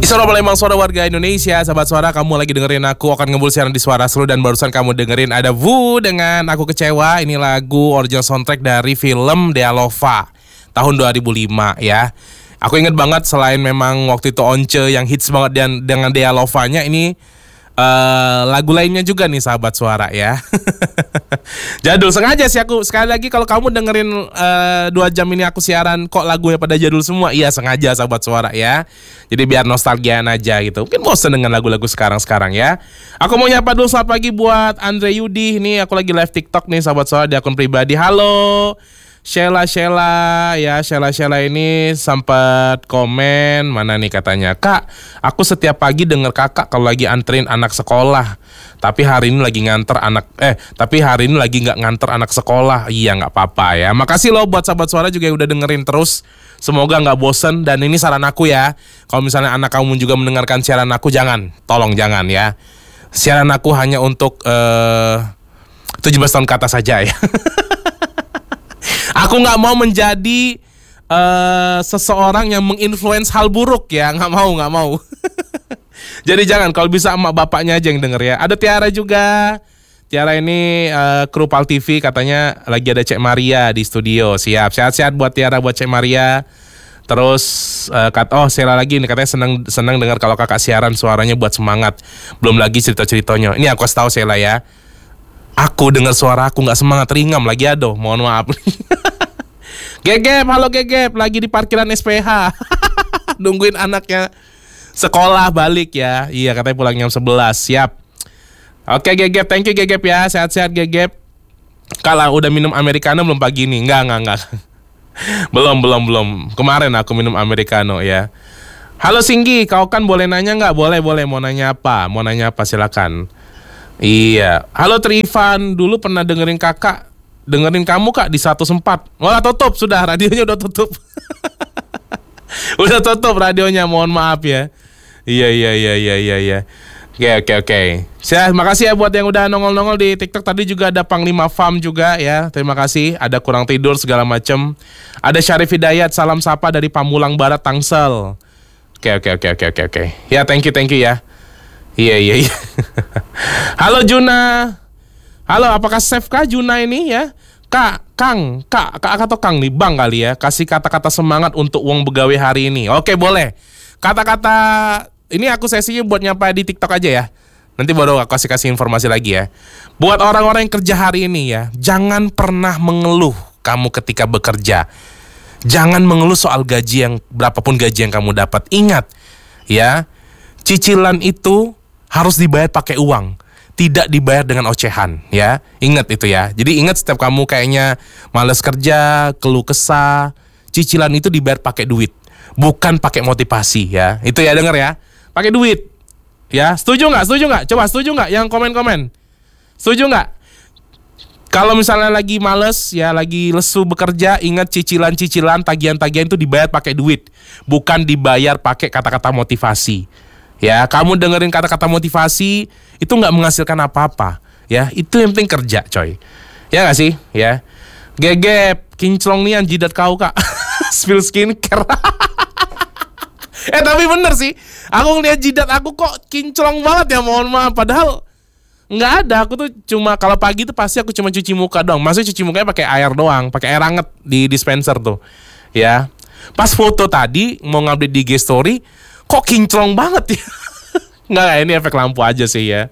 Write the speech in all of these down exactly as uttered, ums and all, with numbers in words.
Suara Palembang, suara warga Indonesia. Sahabat suara, kamu lagi dengerin aku akan ngebul siaran di Suara Seru. Dan barusan kamu dengerin ada Wu dengan Aku Kecewa. Ini lagu original soundtrack dari film Dealova tahun dua ribu lima ya. Aku inget banget, selain memang waktu itu Once yang hits banget dan dengan Dealovanya, ini Uh, lagu lainnya juga nih sahabat suara ya. Jadul sengaja sih aku. Sekali lagi, kalau kamu dengerin uh, dua jam ini aku siaran kok lagunya pada jadul semua, iya sengaja sahabat suara ya. Jadi biar nostalgiaan aja gitu. Mungkin bosen dengan lagu-lagu sekarang-sekarang ya. Aku mau nyapa dulu, selamat pagi buat Andre Yudi. Ini aku lagi live TikTok nih sahabat suara di akun pribadi. Halo Sheila Sheila ya, Sheila Sheila ini sempat komen mana nih, katanya, "Kak, aku setiap pagi denger kakak kalau lagi anterin anak sekolah. Tapi hari ini lagi nganter anak eh tapi hari ini lagi nggak nganter anak sekolah." Iya, nggak apa-apa ya. Makasih loh buat sahabat suara juga yang udah dengerin terus. Semoga nggak bosen. Dan ini saran aku ya, kalau misalnya anak kamu juga mendengarkan siaran aku, jangan, tolong jangan ya. Siaran aku hanya untuk uh, tujuh belas tahun ke atas saja ya. Aku nggak mau menjadi uh, seseorang yang menginfluence hal buruk ya, nggak mau, nggak mau. Jadi jangan, kalau bisa emak bapaknya aja yang denger ya. Ada Tiara juga. Tiara ini uh, kru Pal T V, katanya lagi ada Cek Maria di studio. Siap, sehat-sehat buat Tiara, buat Cek Maria. Terus uh, kat, oh Sheila lagi nih, katanya senang senang dengar kalau kakak siaran, suaranya buat semangat. Belum lagi cerita-ceritanya. Ini aku kasih tahu Sheila ya. Aku dengar suara aku nggak semangat, ringam lagi, aduh, mohon maaf. Gegep, halo Gegep, lagi di parkiran S P H. Nungguin anaknya sekolah balik ya. Iya, katanya pulang jam sebelas, siap. Oke Gegep, thank you Gegep ya, sehat-sehat Gegep. Kalau udah minum americano belum pagi ini? Enggak, enggak, enggak. Belum, belum, belum. Kemarin aku minum americano ya. Halo Singgi, kau kan boleh nanya nggak? Boleh, boleh. Mau nanya apa? Mau nanya apa? Silakan. Iya. Halo Trifan, dulu pernah dengerin kakak, dengerin kamu kak di seratus empat. Wah, tutup sudah, radionya udah tutup. Udah tutup radionya, mohon maaf ya. Iya, iya, iya, iya, iya, iya. Oke, oke, oke. Saya makasih ya buat yang udah nongol-nongol di TikTok. Tadi juga ada Panglima Farm juga ya. Terima kasih. Ada kurang tidur segala macam. Ada Syarif Hidayat, salam sapa dari Pamulang Barat, Tangsel. Oke, oke, oke, oke, oke, oke. Ya, thank you, thank you ya. Iya, iya, iya. Halo Juna. Halo, apakah safe kah Juna ini ya? Kak, Kang, Kak, Kak atau Kang nih, Bang kali ya. Kasih kata-kata semangat untuk uang begawe hari ini. Oke, boleh. Kata-kata ini aku sesinya buat nyapa di TikTok aja ya. Nanti baru aku kasih-kasih informasi lagi ya. Buat orang-orang yang kerja hari ini ya, jangan pernah mengeluh kamu ketika bekerja. Jangan mengeluh soal gaji yang berapapun gaji yang kamu dapat. Ingat ya, cicilan itu harus dibayar pakai uang, tidak dibayar dengan ocehan ya. Ingat itu ya. Jadi ingat, setiap kamu kayaknya malas kerja, keluh kesah, cicilan itu dibayar pakai duit, bukan pakai motivasi ya. Itu ya, denger ya. Pakai duit. Ya, setuju nggak? Setuju nggak? Coba setuju nggak? Yang komen-komen. Setuju nggak? Kalau misalnya lagi males ya, lagi lesu bekerja, ingat cicilan-cicilan, tagihan-tagihan itu dibayar pakai duit, bukan dibayar pakai kata-kata motivasi. Ya, kamu dengerin kata-kata motivasi itu nggak menghasilkan apa-apa. Ya, itu yang penting kerja, coy. Ya nggak sih? Ya. Gegep, kinclong nian jidat kau kak. Spill skincare. Eh tapi bener sih, aku ngeliat jidat aku kok kinclong banget ya, mohon maaf. Padahal nggak ada, aku tuh cuma kalau pagi tuh pasti aku cuma cuci muka doang. Maksudnya cuci mukanya pakai air doang, pakai air hangat di dispenser tuh. Ya, pas foto tadi mau ngupdate di I G story, kok kinclong banget ya. Nggak, ini efek lampu aja sih ya.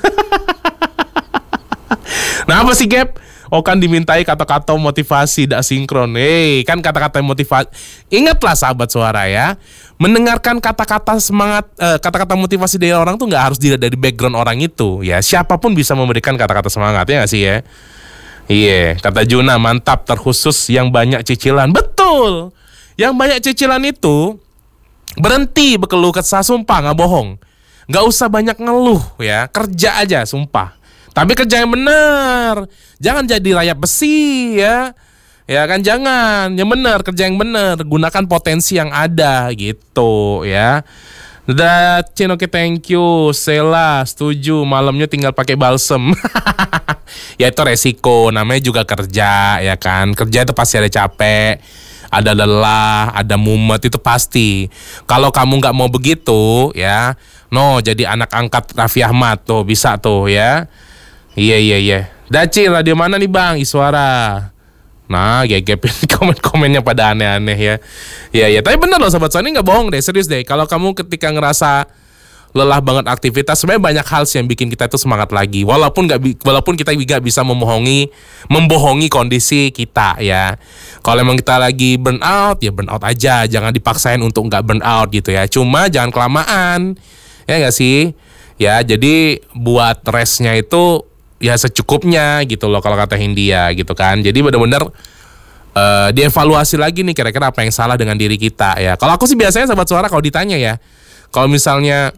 Nah apa sih Gap? Oh kan dimintai kata-kata motivasi, tidak sinkron. Hei, kan kata-kata motivasi. Ingatlah sahabat suara ya, mendengarkan kata-kata semangat, eh, kata-kata motivasi dari orang tuh nggak harus dilihat dari background orang itu. Ya, siapapun bisa memberikan kata-kata semangat, ya nggak sih ya? Iya, kata Juna, mantap, terkhusus yang banyak cicilan. Betul. Yang banyak cicilan itu berhenti berkeluh kesah, sumpah nggak bohong. Nggak usah banyak ngeluh ya, kerja aja, sumpah. Tapi kerja yang benar, jangan jadi rayap besi ya. Ya kan, jangan, yang benar, kerja yang benar, gunakan potensi yang ada gitu ya. Udah, Cin, oke, thank you. Sela, setuju, malamnya tinggal pakai balsem. Ya itu resiko, namanya juga kerja ya kan. Kerja itu pasti ada capek, ada lelah, ada mumet, itu pasti. Kalau kamu nggak mau begitu, ya, no, jadi anak angkat Raffi Ahmad tuh bisa tuh ya. Iya iya iya. Dacil, radio mana nih bang? Iswara. Nah, gegepin komen-komennya pada aneh-aneh ya. Iya iya. Tapi bener loh sobat cuan, ini nggak bohong deh, serius deh. Kalau kamu ketika ngerasa lelah banget aktivitas, sebenarnya banyak hal sih yang bikin kita itu semangat lagi. Walaupun nggak, walaupun kita juga bisa membohongi, membohongi kondisi kita ya. Kalau emang kita lagi burn out, ya burn out aja. Jangan dipaksain untuk nggak burn out gitu ya. Cuma jangan kelamaan, ya nggak sih? Ya, jadi buat restnya itu ya secukupnya gitu loh kalau kata Hindia gitu kan. Jadi benar-benar uh, dievaluasi lagi nih kira-kira apa yang salah dengan diri kita ya. Kalau aku sih biasanya sobat suara kalau ditanya ya, kalau misalnya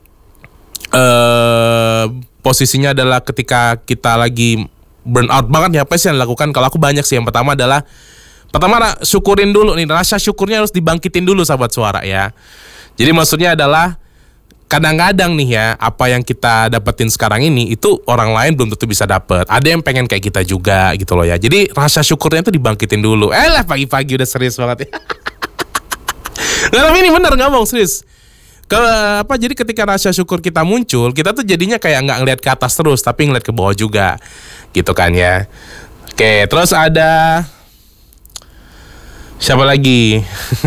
Uh, posisinya adalah ketika kita lagi burn out banget ya, apa sih yang dilakukan? Kalau aku banyak sih. Yang pertama adalah pertama syukurin dulu nih, rasa syukurnya harus dibangkitin dulu sahabat suara ya. Jadi maksudnya adalah kadang-kadang nih ya, apa yang kita dapetin sekarang ini itu orang lain belum tentu bisa dapet. Ada yang pengen kayak kita juga gitu loh ya. Jadi rasa syukurnya itu dibangkitin dulu. Eh lah pagi-pagi udah serius banget ya. Nggak, tapi ini bener ngomong serius. Kalau apa, jadi ketika rasa syukur kita muncul, kita tuh jadinya kayak nggak ngeliat ke atas terus, tapi ngeliat ke bawah juga, gitu kan ya. Oke, terus ada siapa lagi?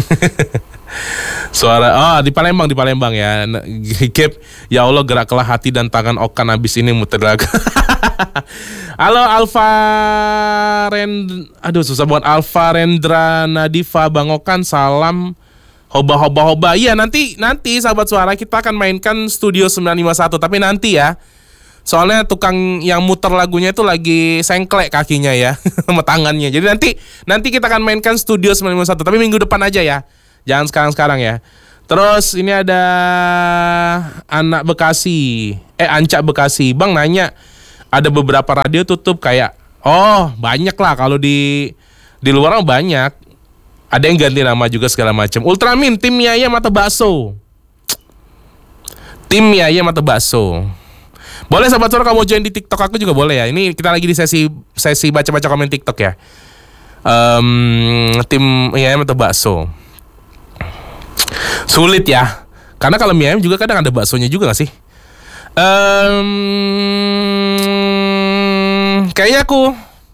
Suara, oh di Palembang, di Palembang ya. Gap, ya Allah geraklah hati dan tangan Okan abis ini muter lagi. Halo Alfa Rend, aduh susah banget. Alfa Rendra Nadifa Bang Okan, salam. Hoba hoba hoba. Iya, nanti nanti sahabat suara kita akan mainkan Studio sembilan lima satu, tapi nanti ya. Soalnya tukang yang muter lagunya itu lagi sengklek kakinya ya sama tangannya. Jadi nanti nanti kita akan mainkan Studio sembilan lima satu, tapi minggu depan aja ya. Jangan sekarang-sekarang ya. Terus ini ada anak Bekasi. Eh Ancak Bekasi. Bang nanya, ada beberapa radio tutup kayak, oh, banyak lah kalau di di luar banyak. Ada yang ganti nama juga segala macam. Ultramin, tim mie ayam atau bakso? Tim mie ayam atau bakso? Boleh sahabat suara kamu join di TikTok aku juga boleh ya. Ini kita lagi di sesi sesi baca-baca komen TikTok ya. Um, tim mie ayam atau bakso? Sulit ya. Karena kalau mie ayam juga kadang ada baksonya juga gak sih? Um, kayaknya aku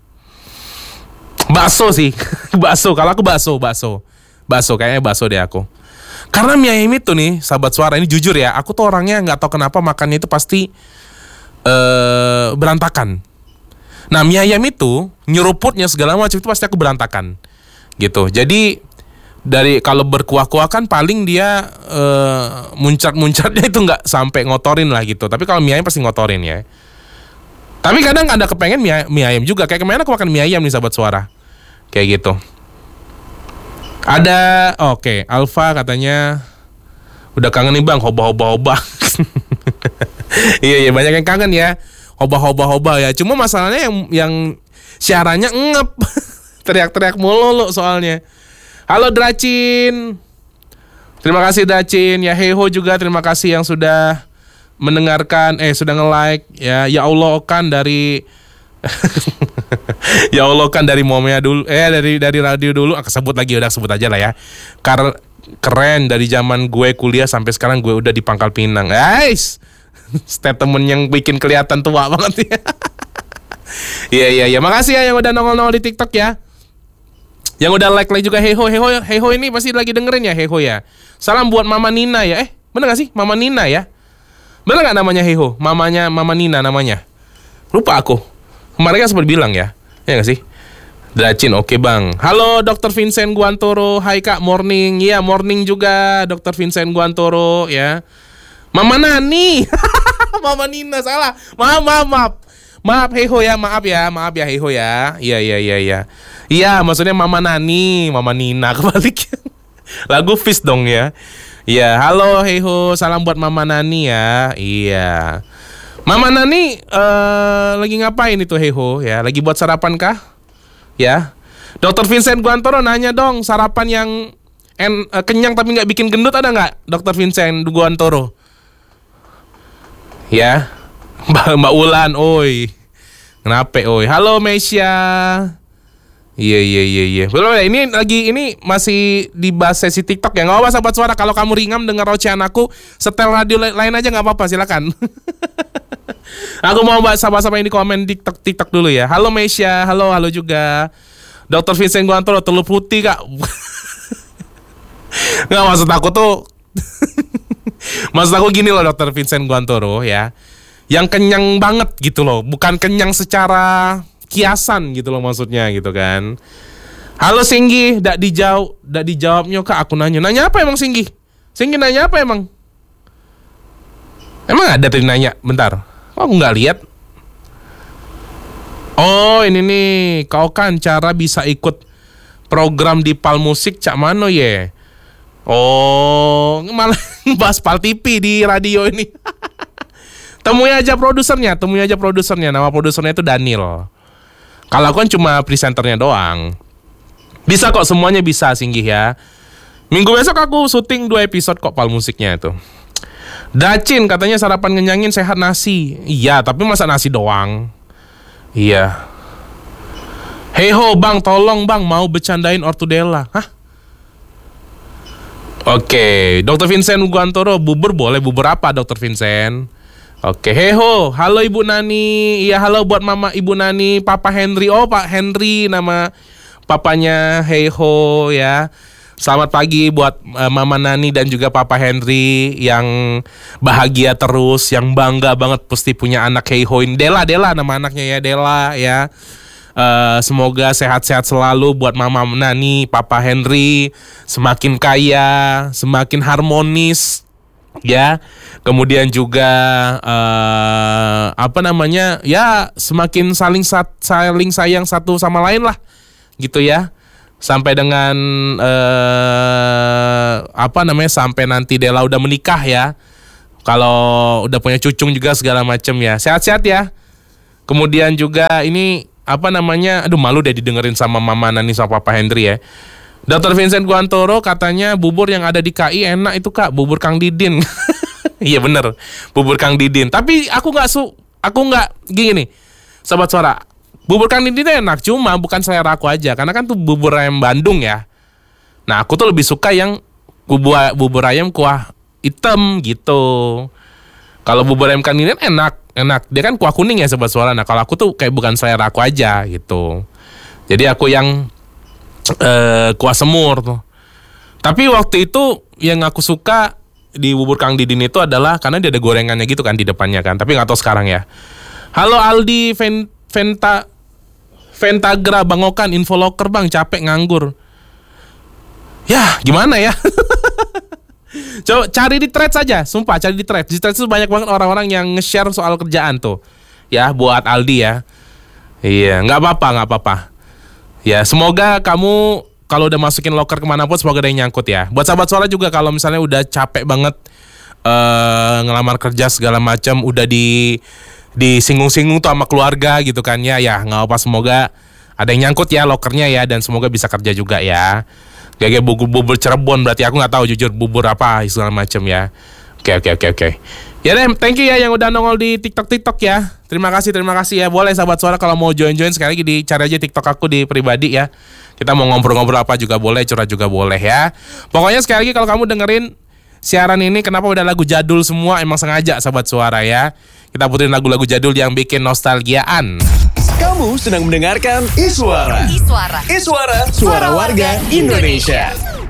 bakso sih. Bakso, kalau aku bakso, bakso. Bakso, kayaknya bakso deh aku. Karena mie ayam itu nih, sahabat suara, ini jujur ya, aku tuh orangnya gak tahu kenapa makannya itu pasti uh, berantakan. Nah mie ayam itu, nyeruputnya segala macam itu pasti aku berantakan gitu. Jadi dari kalau berkuah-kuah kan paling dia uh, muncat-muncatnya itu gak sampai ngotorin lah gitu. Tapi kalau mie ayam pasti ngotorin ya. Tapi kadang ada kepengen mie, mie ayam juga. Kayak kemarin aku makan mie ayam nih sahabat suara. Kayak gitu. Ada, oke, okay, Alfa katanya udah kangen nih bang, hoba-hoba-hoba. Iya iya banyak yang kangen ya, hoba-hoba-hoba ya. Cuma masalahnya yang yang siarannya ngep, teriak-teriak mulu soalnya. Halo Dracin, terima kasih Dracin. Ya Heho juga terima kasih yang sudah mendengarkan, eh sudah nge-like ya. Ya Allah kan dari ya Allah kan dari Momea dulu, eh dari dari radio dulu, aku sebut lagi udah sebut aja lah ya. Kar keren dari zaman gue kuliah sampai sekarang gue udah di Pangkal Pinang. Guys, statement yang bikin kelihatan tua banget ya. Iya iya iya, makasih ya yang udah nongol-nongol di TikTok ya. Yang udah like like juga Heho Heho Heho ini pasti lagi dengerin ya Heho ya. Salam buat Mama Nina ya. Eh, bener gak sih Mama Nina ya? Bener gak namanya Heho? Mamanya Mama Nina namanya. Lupa aku. Kemarin kan sempat bilang ya, ya nggak sih? Dracin, oke okay bang. Halo dokter Vincent Guantoro, hai kak, morning. Iya morning juga dokter Vincent Guantoro ya. Mama Nani, Mama Nina salah. Maaf maaf maaf, maaf Heho ya, maaf ya, maaf ya Heho ya. Iya iya iya iya. Iya maksudnya Mama Nani, Mama Nina kebalik. Lagu Fish dong ya. Iya, halo Heho, salam buat Mama Nani ya. Iya. Mama Nani uh, lagi ngapain itu Heho ya? Lagi buat sarapan kah? Ya. dokter Vincent Guantoro nanya dong, sarapan yang en, uh, kenyang tapi nggak bikin gendut ada nggak? dokter Vincent Guantoro. Ya. Mbak, Mbak Ulan, oi. Kenapa oi? Halo Meisha. Iya iya iya iya. Belum ya, ini lagi ini masih dibahas sesi TikTok ya. Enggak apa-apa sahabat suara, kalau kamu ringam dengar ocehan aku, setel radio lain aja enggak apa-apa, silakan. Aku mau bahas sama-sama ini komen TikTok TikTok dulu ya. Halo Meisha, halo halo juga. dokter Vincent Guantoro telur putih, Kak. Enggak, maksud aku tuh maksud aku gini loh dokter Vincent Guantoro ya. Yang kenyang banget gitu loh, bukan kenyang secara kiasan gitu loh maksudnya gitu kan. Halo Singgi, dak dijawab, dak dijawabnya Kak, aku nanya. Nanya apa emang Singgi? Singgi nanya apa emang? Emang ada tadi nanya, bentar. Oh, aku nggak lihat. Oh, ini nih, kau kan cara bisa ikut program di Pal Musik Cak Mano ye. Oh, malah bahas Pal T V di radio ini. Temui aja produsernya, temui aja produsernya. Nama produsernya itu Daniel. Kalau aku kan cuma presenternya doang. Bisa kok, semuanya bisa Singgih ya. Minggu besok aku syuting dua episode kok Pal Musiknya itu. Dacin katanya sarapan ngenyangin sehat nasi. Iya, tapi masa nasi doang. Iya. Hey ho bang, tolong bang, mau bercandain Ortudella. Hah? Oke, dokter Vincent Guantoro, bubur boleh, bubur apa dokter Vincent? Oke, heho, halo Ibu Nani. Iya, halo buat Mama Ibu Nani, Papa Henry. Oh, Pak Henry nama papanya. Heho ya. Selamat pagi buat uh, Mama Nani dan juga Papa Henry yang bahagia terus, yang bangga banget pasti punya anak Heho ini. Dela, Dela nama anaknya ya, Dela ya. Uh, semoga sehat-sehat selalu buat Mama Nani, Papa Henry, semakin kaya, semakin harmonis. Ya, kemudian juga uh, apa namanya, ya semakin saling sat, saling sayang satu sama lain lah, gitu ya, sampai dengan uh, apa namanya, sampai nanti Dela udah menikah ya, kalau udah punya cucung juga segala macem ya, sehat-sehat ya. Kemudian juga ini apa namanya, aduh malu deh didengerin sama Mama Nani sama Papa Henry ya. dokter Vincent Guantoro katanya bubur yang ada di K I enak itu Kak, bubur Kang Didin. Iya bener, bubur Kang Didin. Tapi aku nggak su, aku nggak gini nih, sobat suara. Bubur Kang Didin itu enak, cuma bukan selera aku aja, karena kan tuh bubur ayam Bandung ya. Nah aku tuh lebih suka yang bubur bubur ayam kuah hitam gitu. Kalau bubur ayam Kang Didin enak, enak. Dia kan kuah kuning ya sobat suara. Nah kalau aku tuh kayak bukan selera aku aja gitu. Jadi aku yang Uh, kuah semur tuh. Tapi waktu itu yang aku suka di bubur Kang Didin itu adalah karena dia ada gorengannya gitu kan di depannya kan. Tapi nggak tahu sekarang ya. Halo Aldi Ven, Venta Ventagra Bang Okan, info locker bang, capek nganggur. Ya gimana ya. Coba cari di thread saja, sumpah cari di thread. Di thread itu banyak banget orang-orang yang nge-share soal kerjaan tuh. Ya buat Aldi ya. Iya nggak apa-apa nggak apa-apa. Ya, semoga kamu kalau udah masukin locker kemanapun semoga ada yang nyangkut ya. Buat sahabat suara juga kalau misalnya udah capek banget uh, ngelamar kerja segala macam, udah di disinggung-singgung tuh sama keluarga gitu kan ya. Ya, nggak apa, semoga ada yang nyangkut ya lockernya ya, dan semoga bisa kerja juga ya. Kayak bubur-bubur Cirebon berarti aku nggak tahu jujur bubur apa segala macam ya. Oke oke oke oke. Ya deh, thank you ya yang udah nongol di TikTok TikTok ya. Terima kasih terima kasih ya. Boleh sahabat suara kalau mau join join sekali lagi dicari aja TikTok aku di pribadi ya. Kita mau ngobrol-ngobrol apa juga boleh, curhat juga boleh ya. Pokoknya sekali lagi kalau kamu dengerin siaran ini, kenapa udah lagu jadul semua, emang sengaja sahabat suara ya. Kita puterin lagu-lagu jadul yang bikin nostalgiaan. Kamu sedang mendengarkan Iswara. Iswara. Iswara, suara warga Indonesia.